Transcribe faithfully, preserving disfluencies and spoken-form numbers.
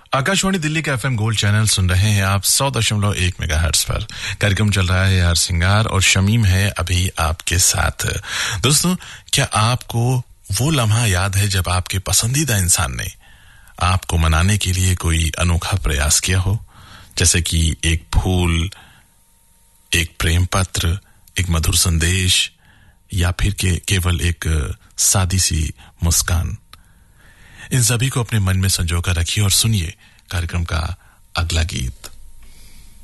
आकाशवाणी दिल्ली का FM gold channel सुन रहे हैं आप सौ दशमलव एक मेगाहर्ट्ज पर। कार्यक्रम चल रहा है यार सिंगार और शमीम है अभी आपके साथ। दोस्तों, क्या आपको वो लम्हा याद है जब आपके पसंदीदा इंसान ने आपको मनाने के लिए कोई अनोखा प्रयास किया हो, जैसे कि एक फूल, एक प्रेम पत्र, एक मधुर संदेश या फिर के केवल एक सादी सी मुस्कान? इन सभी को अपने मन में संजो कर रखिए और सुनिए कार्यक्रम का अगला गीत।